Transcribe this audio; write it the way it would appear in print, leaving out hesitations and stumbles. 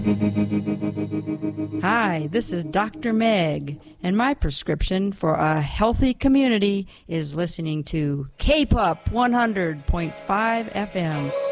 Hi, this is Dr. Meg, and my prescription for a healthy community is listening to K-Pop 100.5 FM.